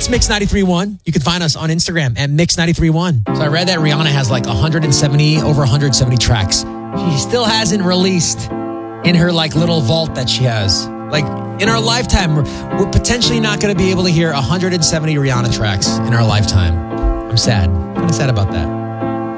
It's Mix 93.1. You can find us on Instagram at Mix 93.1. So I read that Rihanna has like over 170 tracks. She still hasn't released in her like little vault that she has. Like in our lifetime, we're potentially not going to be able to hear 170 Rihanna tracks in our lifetime. I'm sad. Kind of sad about that.